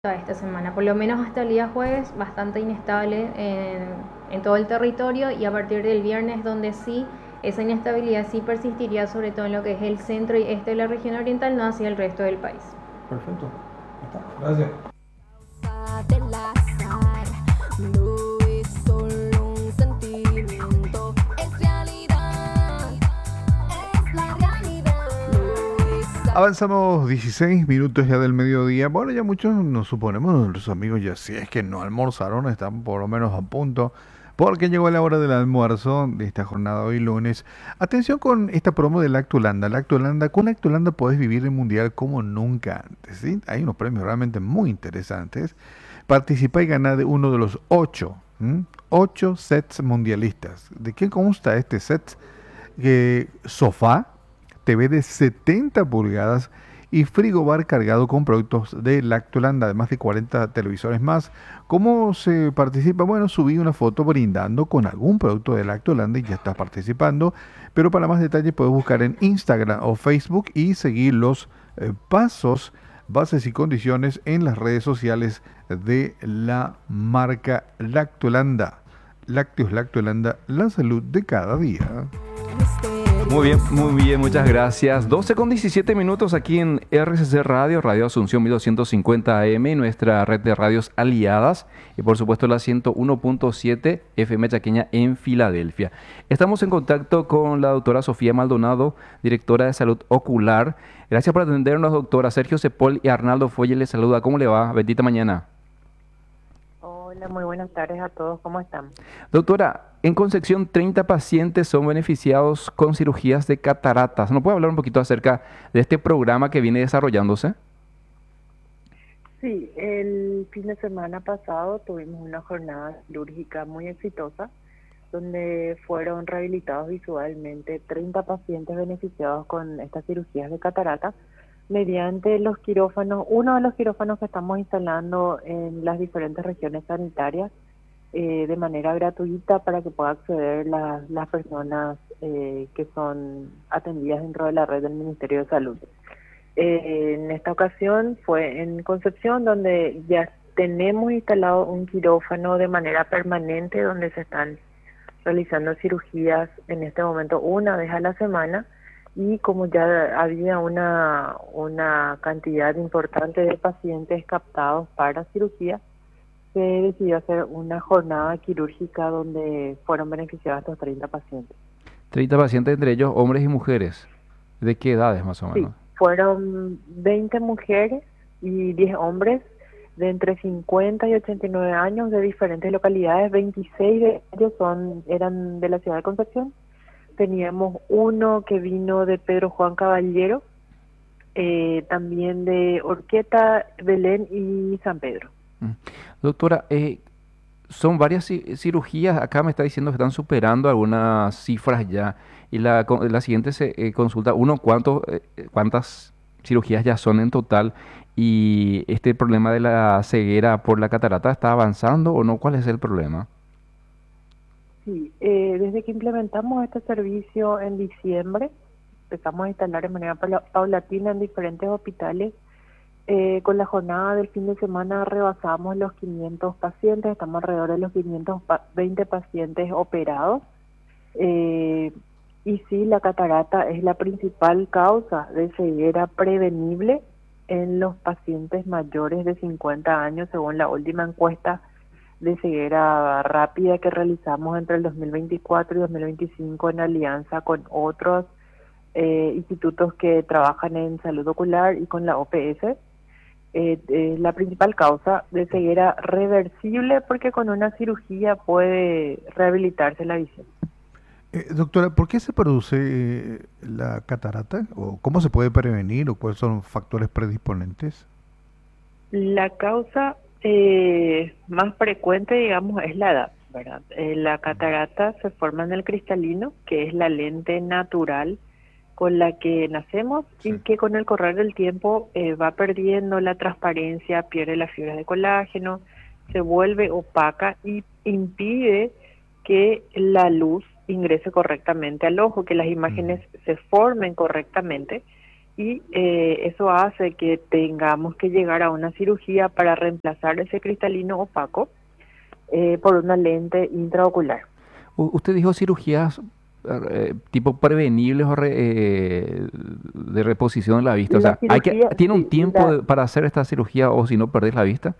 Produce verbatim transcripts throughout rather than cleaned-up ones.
esta semana, por lo menos hasta el día jueves, bastante inestable en, en todo el territorio, y a partir del viernes donde sí, esa inestabilidad sí persistiría, sobre todo en lo que es el centro y este de la región oriental, no hacia el resto del país. Perfecto. Está. Gracias. Del azar, no es solo un sentimiento, es realidad, es la realidad. No es Avanzamos dieciséis minutos ya del mediodía. Bueno, ya muchos nos suponemos, los amigos ya si es que no almorzaron, están por lo menos a punto, porque llegó la hora del almuerzo de esta jornada hoy lunes. Atención con esta promo de Lactolanda. Lactolanda, con Lactolanda podés vivir el mundial como nunca antes, ¿sí? Hay unos premios realmente muy interesantes. Participa y gana de uno de los ocho, ¿m? ocho sets mundialistas. ¿De qué consta este set? Eh, sofá, T V de setenta pulgadas y frigobar cargado con productos de Lactolanda, además de cuarenta televisores más. ¿Cómo se participa? Bueno, subí una foto brindando con algún producto de Lactolanda y ya estás participando. Pero para más detalles puedes buscar en Instagram o Facebook y seguir los eh, pasos, bases y condiciones en las redes sociales de la marca Lactolanda. Lácteos Lactolanda, la salud de cada día. Muy bien, misterioso. muy bien, muchas gracias. doce con diecisiete minutos aquí en R C C Radio, Radio Asunción mil doscientos cincuenta A M, nuestra red de radios aliadas y por supuesto la ciento uno punto siete F M Chaqueña en Filadelfia. Estamos en contacto con la doctora Sofía Maldonado, directora de salud ocular. Gracias por atendernos, doctora. Sergio Cepol y Arnaldo Fuelle les saluda. ¿Cómo le va? Bendita mañana. Hola, muy buenas tardes a todos, ¿cómo están? Doctora, en Concepción treinta pacientes son beneficiados con cirugías de cataratas. ¿No puede hablar un poquito acerca de este programa que viene desarrollándose? Sí, el fin de semana pasado tuvimos una jornada quirúrgica muy exitosa, donde fueron rehabilitados visualmente treinta pacientes beneficiados con estas cirugías de catarata mediante los quirófanos, uno de los quirófanos que estamos instalando en las diferentes regiones sanitarias eh, de manera gratuita para que pueda acceder la- las personas eh, que son atendidas dentro de la red del Ministerio de Salud. Eh, en esta ocasión fue en Concepción, donde ya tenemos instalado un quirófano de manera permanente, donde se están realizando cirugías en este momento una vez a la semana, y como ya había una, una cantidad importante de pacientes captados para cirugía, se decidió hacer una jornada quirúrgica donde fueron beneficiados estos treinta pacientes. treinta pacientes, entre ellos hombres y mujeres. ¿De qué edades más o Sí, menos? fueron veinte mujeres y diez hombres de entre cincuenta y ochenta y nueve años de diferentes localidades. veintiséis de ellos son, eran de la ciudad de Concepción. Teníamos uno que vino de Pedro Juan Caballero, eh, también de Orqueta, Belén y San Pedro. Mm. Doctora, eh, son varias ci- cirugías. Acá me está diciendo que están superando algunas cifras ya. Y la, co- la siguiente se, eh, consulta, uno, ¿cuánto, eh, ¿cuántas cirugías ya son en total? Y este problema de la ceguera por la catarata, ¿está avanzando o no? ¿Cuál es el problema? Sí, eh, desde que implementamos este servicio en diciembre, empezamos a instalar de manera paula- paulatina en diferentes hospitales. Eh, con la jornada del fin de semana rebasamos los quinientos pacientes, estamos alrededor de los quinientos veinte pacientes operados. Eh, y sí, la catarata es la principal causa de ceguera prevenible en los pacientes mayores de cincuenta años, según la última encuesta de ceguera rápida que realizamos entre el dos mil veinticuatro y dos mil veinticinco en alianza con otros eh, institutos que trabajan en salud ocular y con la O P S. Eh, eh, la principal causa de ceguera reversible, porque con una cirugía puede rehabilitarse la visión. Eh, doctora, ¿por qué se produce eh, la catarata? ¿O cómo se puede prevenir? ¿O cuáles son factores predisponentes? La causa eh, más frecuente, digamos, es la edad, ¿verdad? Eh, la catarata se forma en el cristalino, que es la lente natural con la que nacemos Sí. y que con el correr del tiempo eh, va perdiendo la transparencia, pierde las fibras de colágeno, se vuelve opaca y impide que la luz ingrese correctamente al ojo, que las Mm. imágenes se formen correctamente, y eh, eso hace que tengamos que llegar a una cirugía para reemplazar ese cristalino opaco eh, por una lente intraocular. U- Usted dijo cirugías eh, tipo prevenibles o re- eh, de reposición de la vista. O La sea, hay que, cirugía, ¿tiene un sí, tiempo la, de- para hacer esta cirugía o si no perdés la vista?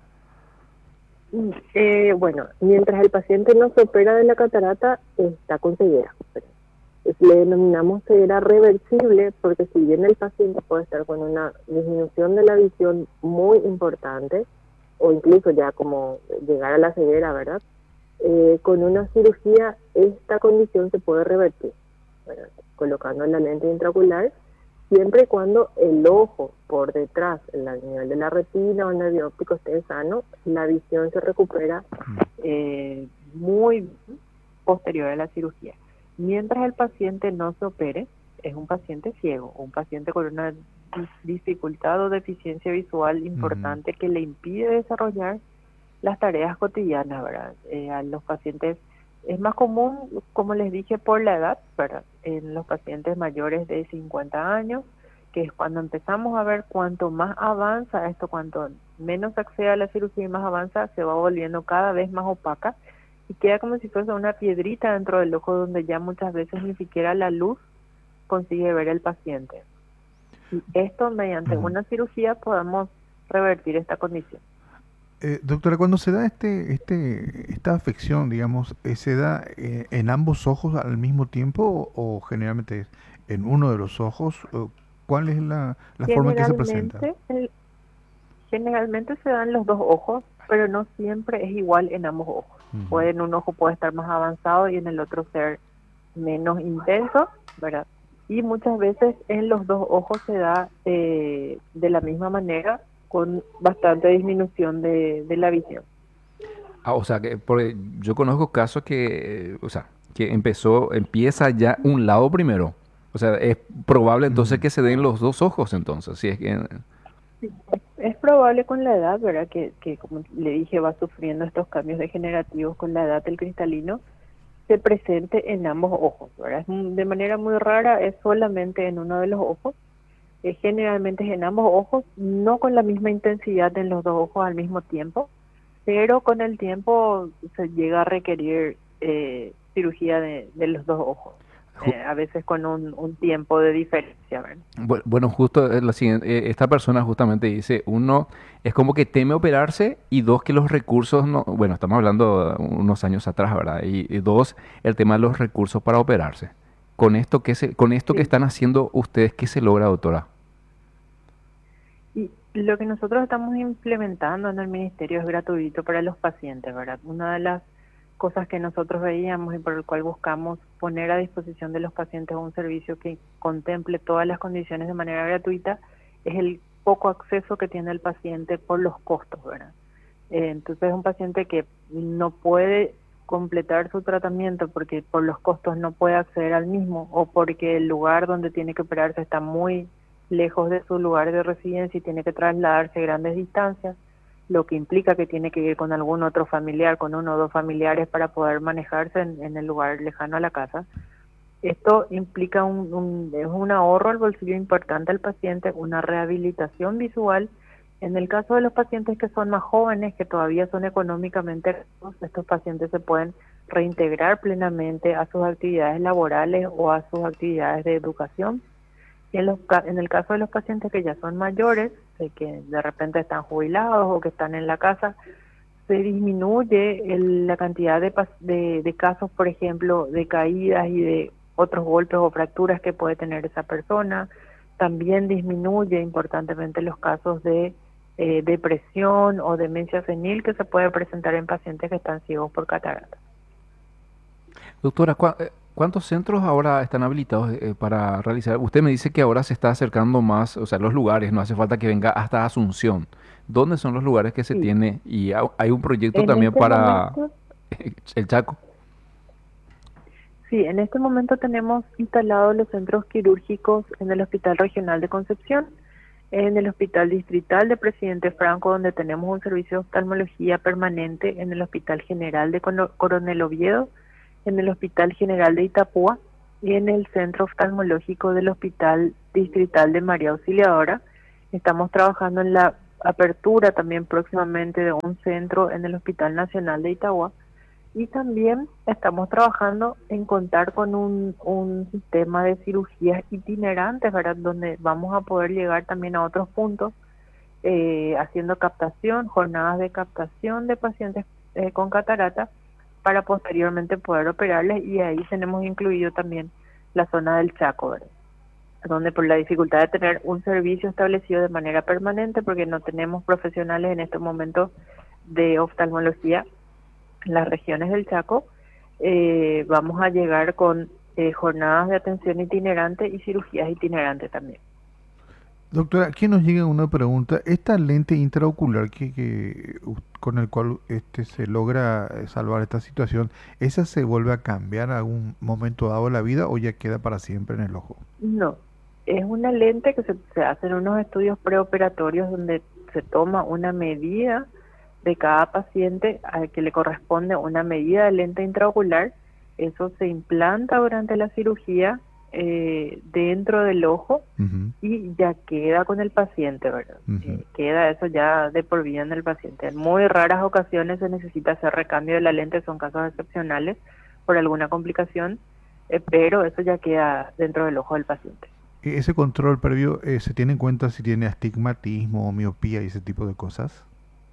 eh, bueno, mientras el paciente no se opera de la catarata, está con ceguera. Le denominamos ceguera reversible porque si bien el paciente puede estar con una disminución de la visión muy importante, o incluso ya como llegar a la ceguera, ¿verdad? Eh, con una cirugía esta condición se puede revertir, ¿verdad? Colocando la lente intraocular, siempre y cuando el ojo por detrás, en el nivel de la retina o el nervio óptico esté sano, la visión se recupera eh, muy posterior a la cirugía. Mientras el paciente no se opere, es un paciente ciego, un paciente con una dis- dificultad o deficiencia visual importante que le impide desarrollar las tareas cotidianas, ¿verdad? Eh, a los pacientes es más común, como les dije, por la edad, ¿verdad? En los pacientes mayores de cincuenta años, que es cuando empezamos a ver cuanto más avanza esto, cuanto menos accede a la cirugía y más avanza, se va volviendo cada vez más opaca y queda como si fuese una piedrita dentro del ojo donde ya muchas veces ni siquiera la luz consigue ver el paciente. Y esto mediante Ujú. una cirugía podemos revertir esta condición. Eh, doctora, cuando se da este, este, esta afección, digamos, eh, ¿se da eh, en ambos ojos al mismo tiempo o, o generalmente es en uno de los ojos? ¿O ¿cuál es la, la forma en que se presenta? Generalmente, el- generalmente se dan los dos ojos, pero no siempre es igual en ambos ojos. Ujú. Puede, en un ojo puede estar más avanzado y en el otro ser menos intenso, ¿verdad? Y muchas veces en los dos ojos se da eh, de la misma manera, con bastante disminución de, de la visión. Ah, o sea, que por- yo conozco casos que, eh, o sea, que empezó, empieza ya un lado primero. O sea, es probable entonces Mm. que se den los dos ojos entonces, si es que... Es probable con la edad, ¿verdad? Que, que como le dije, va sufriendo estos cambios degenerativos con la edad el cristalino, se presente en ambos ojos, ¿verdad? Es un- de manera muy rara, es solamente en uno de los ojos, eh, generalmente es en ambos ojos, no con la misma intensidad en los dos ojos al mismo tiempo, pero con el tiempo se llega a requerir eh, cirugía de, de los dos ojos, ju- eh, a veces con un, un tiempo de diferencia, ¿verdad? bu- Bueno, justo es la siguiente, eh, esta persona justamente dice, uno, es como que teme operarse y dos, que los recursos no, bueno, estamos hablando de unos años atrás, ¿verdad? Y, y dos, el tema de los recursos para operarse. Con esto que se, con esto que Sí. están haciendo ustedes, ¿qué se logra, doctora? Y lo que nosotros estamos implementando en el ministerio es gratuito para los pacientes, ¿verdad? Una de las cosas que nosotros veíamos y por el cual buscamos poner a disposición de los pacientes un servicio que contemple todas las condiciones de manera gratuita es el poco acceso que tiene el paciente por los costos, ¿verdad? Eh, entonces es un paciente que no puede completar su tratamiento porque por los costos no puede acceder al mismo o porque el lugar donde tiene que operarse está muy lejos de su lugar de residencia y tiene que trasladarse grandes distancias, lo que implica que tiene que ir con algún otro familiar, con uno o dos familiares para poder manejarse en, en el lugar lejano a la casa. Esto implica un, un, es un ahorro al bolsillo importante al paciente, una rehabilitación visual. En el caso de los pacientes que son más jóvenes, que todavía son económicamente activos, estos pacientes se pueden reintegrar plenamente a sus actividades laborales o a sus actividades de educación. Y en, los, ca- en el caso de los pacientes que ya son mayores, de que de repente están jubilados o que están en la casa, se disminuye el- la cantidad de, pas- de, de casos, por ejemplo, de caídas y de otros golpes o fracturas que puede tener esa persona. También disminuye importantemente los casos de eh, depresión o demencia senil que se puede presentar en pacientes que están ciegos por catarata. Doctora, ¿cuá- eh, ¿cuántos centros ahora están habilitados eh, para realizar? Usted me dice que ahora se está acercando más, o sea, los lugares, no hace falta que venga hasta Asunción. ¿Dónde son los lugares que se Sí, tiene? Y ha- hay un proyecto en también este para momento el Chaco. Sí, en este momento tenemos instalados los centros quirúrgicos en el Hospital Regional de Concepción, en el Hospital Distrital de Presidente Franco, donde tenemos un servicio de oftalmología permanente, en el Hospital General de Cono- Coronel Oviedo, en el Hospital General de Itapúa y en el Centro Oftalmológico del Hospital Distrital de María Auxiliadora. Estamos trabajando en la apertura también próximamente de un centro en el Hospital Nacional de Itagua, y también estamos trabajando en contar con un, un sistema de cirugías itinerantes, ¿verdad? Donde vamos a poder llegar también a otros puntos, eh, haciendo captación, jornadas de captación de pacientes eh, con catarata, para posteriormente poder operarles, y ahí tenemos incluido también la zona del Chaco, ¿verdad? Donde por la dificultad de tener un servicio establecido de manera permanente, porque no tenemos profesionales en este momento de oftalmología en las regiones del Chaco, eh, vamos a llegar con eh, jornadas de atención itinerante y cirugías itinerantes también. Doctora, aquí nos llega una pregunta. Esta lente intraocular que, que u- con el cual este se logra eh, salvar esta situación, ¿esa se vuelve a cambiar en algún momento dado de la vida o ya queda para siempre en el ojo? No, es una lente que se, se hacen unos estudios preoperatorios donde se toma una medida de cada paciente al que le corresponde una medida de lente intraocular. Eso se implanta durante la cirugía eh, dentro del ojo Ujú, y ya queda con el paciente, ¿verdad? ujú. Eh, queda eso ya de por vida en el paciente. En muy raras ocasiones se necesita hacer recambio de la lente, son casos excepcionales por alguna complicación, eh, pero eso ya queda dentro del ojo del paciente. ¿E- ¿Ese control previo eh, se tiene en cuenta si tiene astigmatismo o miopía y ese tipo de cosas?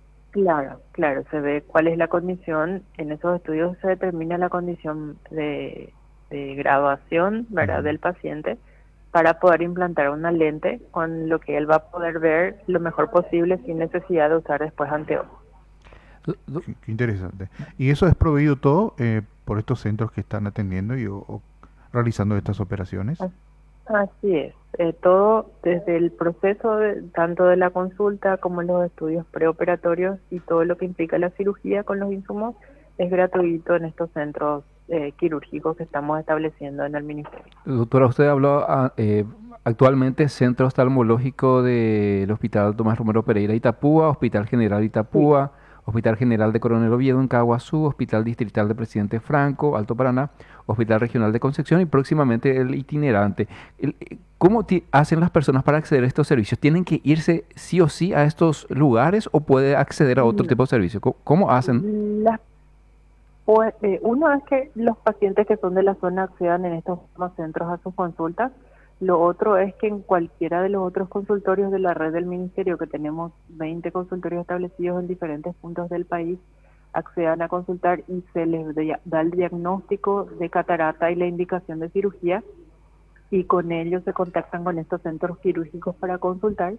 Claro, claro, se ve cuál es la condición, en esos estudios se determina la condición de, de graduación, ¿verdad?, Ujú. del paciente, para poder implantar una lente con lo que él va a poder ver lo mejor posible sin necesidad de usar después anteojos. Do- do- Qué, qué interesante. ¿Y eso es proveído todo eh, por estos centros que están atendiendo y o- o realizando estas operaciones? As- Así es, eh, todo desde el proceso de- tanto de la consulta como los estudios preoperatorios y todo lo que implica la cirugía con los insumos es gratuito en estos centros eh, quirúrgicos que estamos estableciendo en el ministerio. Doctora, usted habló ah, eh, actualmente Centro Oftalmológico del Hospital Tomás Romero Pereira Itapúa, Hospital General Sí, Itapúa, Hospital General de Coronel Oviedo en Caguazú, Hospital Distrital de Presidente Franco, Alto Paraná, Hospital Regional de Concepción y próximamente el itinerante. El- eh, ¿Cómo ti- hacen las personas para acceder a estos servicios? ¿Tienen que irse sí o sí a estos lugares o puede acceder a otro no. tipo de servicio? ¿Cómo, cómo hacen? Las, pues, eh, uno es que los pacientes que son de la zona accedan en estos mismos centros a sus consultas. Lo otro es que en cualquiera de los otros consultorios de la red del ministerio, que tenemos veinte consultorios establecidos en diferentes puntos del país, accedan a consultar y se les dia- da el diagnóstico de catarata y la indicación de cirugía, y con ellos se contactan con estos centros quirúrgicos para consultar.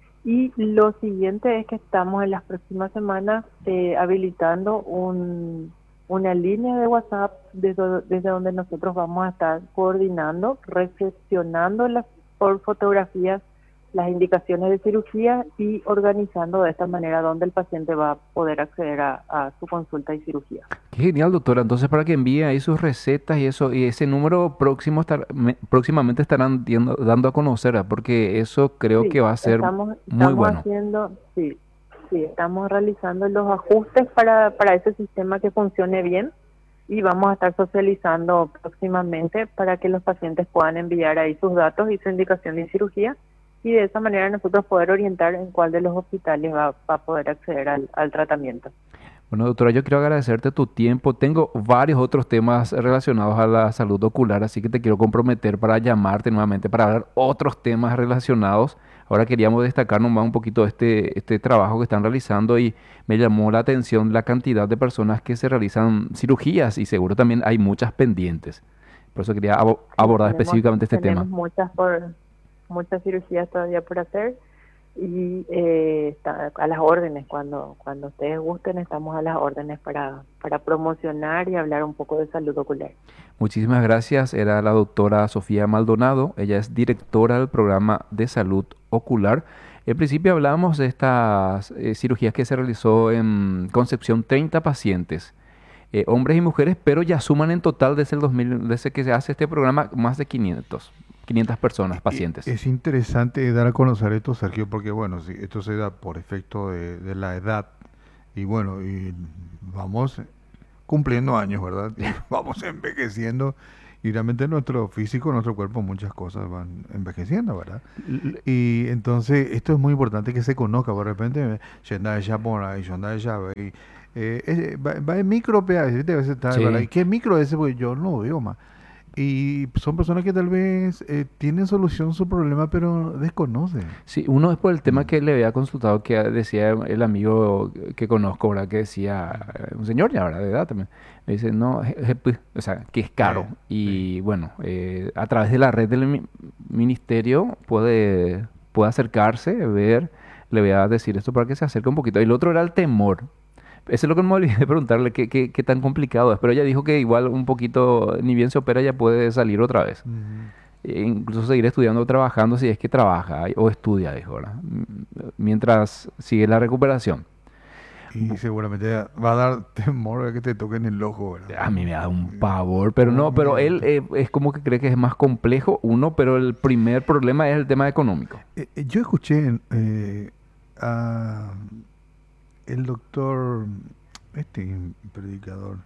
Y lo siguiente es que estamos en las próximas semanas eh, habilitando un, una línea de WhatsApp desde, desde donde nosotros vamos a estar coordinando, recepcionando las, por fotografías las indicaciones de cirugía y organizando de esta manera donde el paciente va a poder acceder a, a su consulta y cirugía. Qué genial, doctora. Entonces, para que envíe ahí sus recetas y eso, y ese número próximo estar, me- próximamente estarán diendo- dando a conocer, ¿ah? Porque eso creo que Sí, va a ser estamos, muy estamos bueno. haciendo, sí, sí, estamos realizando los ajustes para, para ese sistema que funcione bien, y vamos a estar socializando próximamente para que los pacientes puedan enviar ahí sus datos y su indicación de cirugía, y de esa manera nosotros poder orientar en cuál de los hospitales va, va a poder acceder al, al tratamiento. Bueno, doctora, yo quiero agradecerte tu tiempo. Tengo varios otros temas relacionados a la salud ocular, así que te quiero comprometer para llamarte nuevamente para hablar otros temas relacionados. Ahora queríamos destacar nomás un poquito este, este trabajo que están realizando y me llamó la atención la cantidad de personas que se realizan cirugías y seguro también hay muchas pendientes. Por eso quería abo- Sí, abordar tenemos, específicamente este tenemos tema. muchas por muchas cirugías todavía por hacer, y eh, está a las órdenes. Cuando cuando ustedes gusten, estamos a las órdenes para para promocionar y hablar un poco de salud ocular. Muchísimas gracias. Era la doctora Sofía Maldonado. Ella es directora del programa de salud ocular. En principio hablamos de estas eh, cirugías que se realizó en Concepción, treinta pacientes, eh, hombres y mujeres, pero ya suman en total desde el dos mil, desde que se hace este programa, más de quinientos, quinientas personas, Y- pacientes. Es interesante dar a conocer esto, Sergio, porque bueno, sí, esto se da por efecto de, de la edad y bueno, y vamos cumpliendo años, ¿verdad? Y vamos envejeciendo Y realmente nuestro físico, nuestro cuerpo, muchas cosas van envejeciendo, ¿verdad? Y entonces esto es muy importante que se conozca. De repente, yo andaba ya por ahí, yo andaba ya, y, eh, eh, va, va en micro, pe, a veces a veces está, Sí. ¿verdad? ¿Y qué micro es ese? Porque yo no lo veo más. Y son personas que tal vez eh, tienen solución a su problema, pero desconocen. Sí, uno es por el tema Mm. que le había consultado, que decía el amigo que conozco, ¿verdad? Que decía, eh, un señor ya, ¿verdad? De edad también. Me dice, no, je- je- pues, o sea, que es caro. Eh, Y bueno, eh, a través de la red del mi- ministerio puede, puede acercarse, ver, le voy a decir esto para que se acerque un poquito. Y el otro era el temor. Eso es lo que me olvidé de preguntarle, qué, qué, qué tan complicado es. Pero ella dijo que igual un poquito, ni bien se opera, ya puede salir otra vez. Ujú. E incluso seguir estudiando o trabajando si es que trabaja o estudia, dijo, ¿verdad? M- Mientras sigue la recuperación. Y seguramente va a dar temor a que te toquen el ojo, ¿verdad? A mí me da un pavor, pero no, pero él eh, es como que cree que es más complejo, uno, pero el primer problema es el tema económico. Eh, eh, yo escuché eh, a el doctor, este predicador,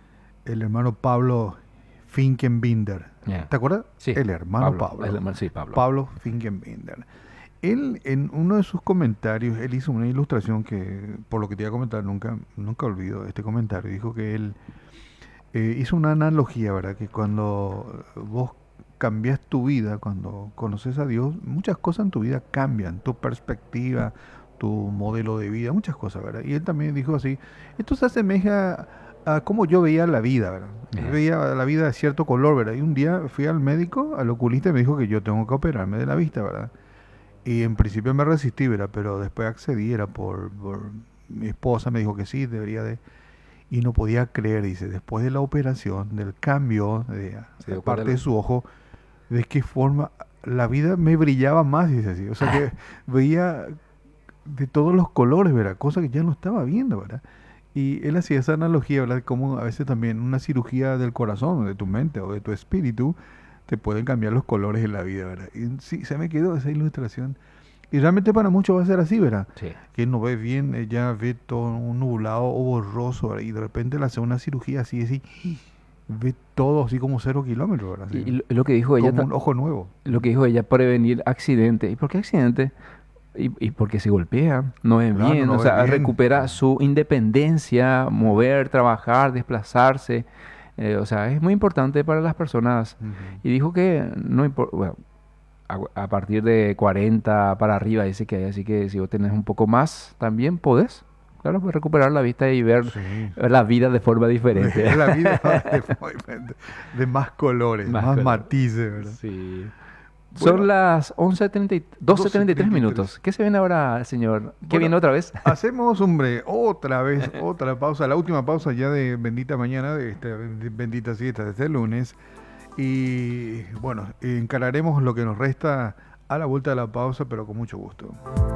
el hermano Pablo Finkenbinder. Ya. ¿Te acuerdas? Sí, El hermano Pablo. el hermano- sí, Pablo. Pablo Finkenbinder. Él, en uno de sus comentarios, él hizo una ilustración que, por lo que te iba a comentar, nunca, nunca olvido este comentario. Dijo que él eh, hizo una analogía, ¿verdad? Que cuando vos cambias tu vida, cuando conoces a Dios, muchas cosas en tu vida cambian, tu perspectiva, tu modelo de vida, muchas cosas, ¿verdad? Y él también dijo así, esto se asemeja a cómo yo veía la vida, ¿verdad? Yo Ajá. veía la vida de cierto color, ¿verdad? Y un día fui al médico, al oculista, y me dijo que yo tengo que operarme de la vista, ¿verdad? Y en principio me resistí, ¿verdad? Pero después accedí, era por, por mi esposa me dijo que sí, debería de... Y no podía creer, dice, después de la operación, del cambio de, Se de dio cuenta parte de de lo- su ojo, de qué forma la vida me brillaba más, dice así. O sea que veía de todos los colores, ¿verdad? Cosa que ya no estaba viendo, ¿verdad? Y él hacía esa analogía, ¿verdad? Como a veces también una cirugía del corazón, de tu mente o de tu espíritu, te pueden cambiar los colores de la vida, ¿verdad? Y sí, se me quedó esa ilustración. Y realmente para muchos va a ser así, ¿verdad? Sí. Que no ve bien, eh, ya ve todo un nublado o borroso, ¿verdad? Y de repente le hace una cirugía así, así, ve todo así como cero kilómetros, ¿verdad? Y, Así, y lo, lo que dijo ella, como ta- un ojo nuevo. lo que dijo ella, prevenir accidente. ¿Y por qué accidente? Y, y porque se golpea, no ve Claro, bien, no o ve sea, bien. recupera su independencia, mover, trabajar, desplazarse. Eh, o sea, es muy importante para las personas. Ujú. Y dijo que no importa, bueno, a, a partir de cuarenta para arriba dice que hay, así que si vos tenés un poco más, también podés, claro, pues recuperar la vista y ver Sí. ver la vida de forma diferente. Es la vida de, de más colores, Más más, colores. matices, ¿verdad? Sí. Bueno, Son las once treinta y- doce treinta y tres doce treinta y tres. minutos. ¿Qué se viene ahora, señor? ¿Qué Bueno, viene otra vez? Hacemos, hombre, otra vez, otra pausa, la última pausa ya de Bendita Mañana, de esta bendita siesta de este lunes. Y bueno, encararemos lo que nos resta a la vuelta de la pausa, pero con mucho gusto.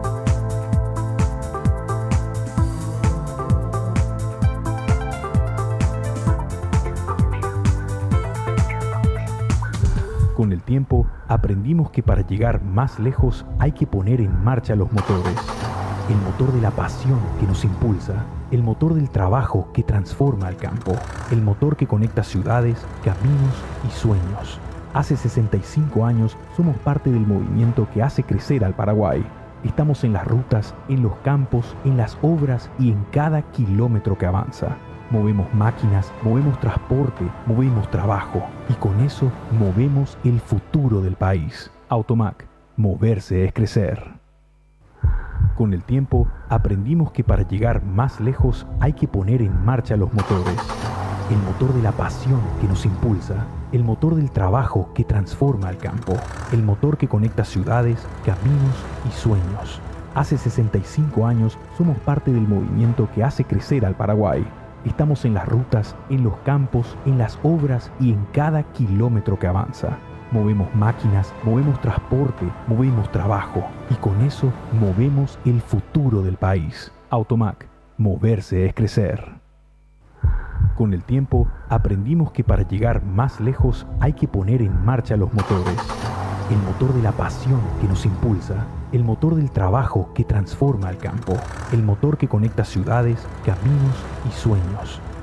Con el tiempo, aprendimos que para llegar más lejos hay que poner en marcha los motores. El motor de la pasión que nos impulsa, el motor del trabajo que transforma al campo, el motor que conecta ciudades, caminos y sueños. Hace sesenta y cinco años somos parte del movimiento que hace crecer al Paraguay. Estamos en las rutas, en los campos, en las obras y en cada kilómetro que avanza. Movemos máquinas, movemos transporte, movemos trabajo y con eso movemos el futuro del país. Automac, moverse es crecer. Con el tiempo aprendimos que para llegar más lejos hay que poner en marcha los motores. El motor de la pasión que nos impulsa, el motor del trabajo que transforma al campo, el motor que conecta ciudades, caminos y sueños. Hace sesenta y cinco años somos parte del movimiento que hace crecer al Paraguay. Estamos en las rutas, en los campos, en las obras y en cada kilómetro que avanza. Movemos máquinas, movemos transporte, movemos trabajo y con eso movemos el futuro del país. Automac, moverse es crecer. Con el tiempo aprendimos que para llegar más lejos hay que poner en marcha los motores. El motor de la pasión que nos impulsa, el motor del trabajo que transforma al campo, el motor que conecta ciudades, caminos y sueños.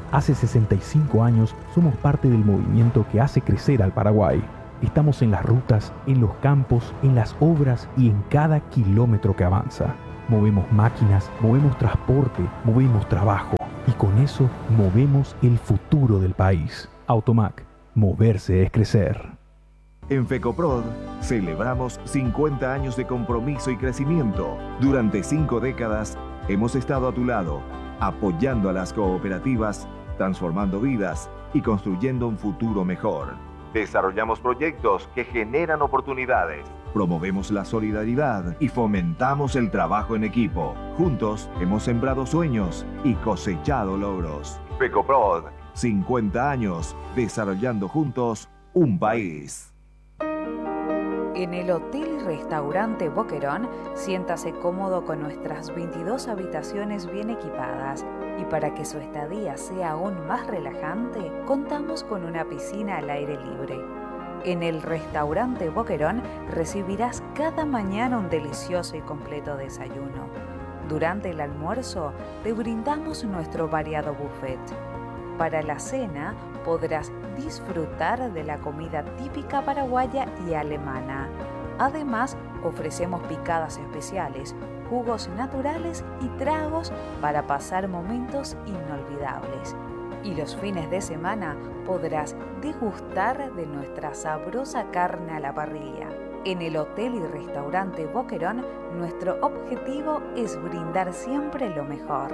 Hace sesenta y cinco años somos parte del movimiento que hace crecer al Paraguay. Estamos en las rutas, en los campos, en las obras y en cada kilómetro que avanza. Movemos máquinas, movemos transporte, movemos trabajo y con eso movemos el futuro del país. Automac, moverse es crecer. En FECOPROD celebramos cincuenta años de compromiso y crecimiento. Durante cinco décadas hemos estado a tu lado, apoyando a las cooperativas, transformando vidas y construyendo un futuro mejor. Desarrollamos proyectos que generan oportunidades, promovemos la solidaridad y fomentamos el trabajo en equipo. Juntos hemos sembrado sueños y cosechado logros. FECOPROD, cincuenta años desarrollando juntos un país. En el Hotel y Restaurante Boquerón, siéntase cómodo con nuestras veintidós habitaciones bien equipadas. Y para que su estadía sea aún más relajante, contamos con una piscina al aire libre. En el Restaurante Boquerón recibirás cada mañana un delicioso y completo desayuno. Durante el almuerzo te brindamos nuestro variado buffet. Para la cena podrás disfrutar de la comida típica paraguaya y alemana. Además, ofrecemos picadas especiales, jugos naturales y tragos para pasar momentos inolvidables. Y los fines de semana podrás degustar de nuestra sabrosa carne a la parrilla. En el Hotel y Restaurante Boquerón, nuestro objetivo es brindar siempre lo mejor.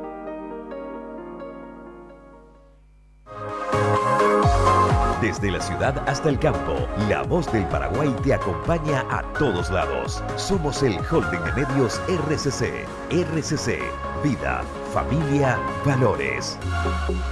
Desde la ciudad hasta el campo, la voz del Paraguay te acompaña a todos lados. Somos el Holding de Medios R C C. R C C, vida, familia, valores.